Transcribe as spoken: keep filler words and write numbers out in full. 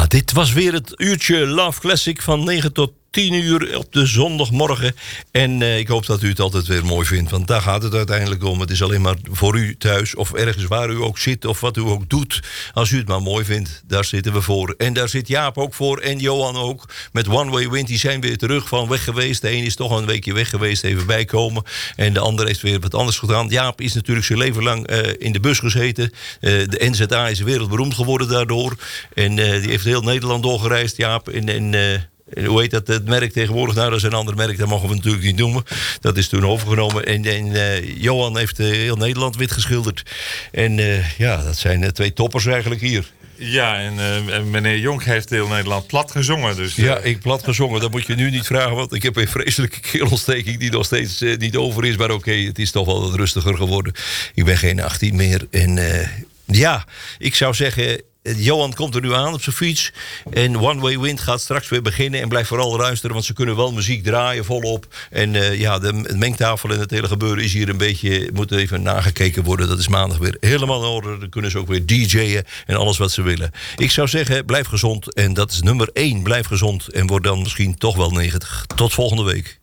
dit was weer het uurtje Love Classic van negen tot tien uur op de zondagmorgen. En uh, ik hoop dat u het altijd weer mooi vindt. Want daar gaat het uiteindelijk om. Het is alleen maar voor u thuis of ergens waar u ook zit of wat u ook doet. Als u het maar mooi vindt, daar zitten we voor. En daar zit Jaap ook voor en Johan ook. Met One Way Wind, die zijn weer terug van weg geweest. De een is toch een weekje weg geweest, even bijkomen. En de ander heeft weer wat anders gedaan. Jaap is natuurlijk zijn leven lang uh, in de bus gezeten. Uh, de N Z A is wereldberoemd geworden daardoor. En uh, die heeft heel Nederland doorgereisd, Jaap. En... en uh, hoe heet dat, het merk tegenwoordig? Nou, dat is een ander merk, dat mogen we natuurlijk niet noemen. Dat is toen overgenomen. En, en uh, Johan heeft uh, heel Nederland wit geschilderd. En uh, ja, dat zijn uh, twee toppers eigenlijk hier. Ja, en uh, meneer Jonk heeft heel Nederland plat gezongen. Dus, uh... Ja, ik plat gezongen. Dat moet je nu niet vragen, want ik heb een vreselijke keelontsteking die nog steeds uh, niet over is. Maar oké, okay, het is toch wel wat rustiger geworden. Ik ben geen achttien meer. En uh, ja, ik zou zeggen... Johan komt er nu aan op zijn fiets. En One Way Wind gaat straks weer beginnen. En blijf vooral luisteren, want ze kunnen wel muziek draaien volop. En uh, ja, de, de mengtafel en het hele gebeuren is hier een beetje... moet even nagekeken worden. Dat is maandag weer helemaal in orde. Dan kunnen ze ook weer D J'en en alles wat ze willen. Ik zou zeggen, blijf gezond. En dat is nummer één. Blijf gezond en word dan misschien toch wel negentig. Tot volgende week.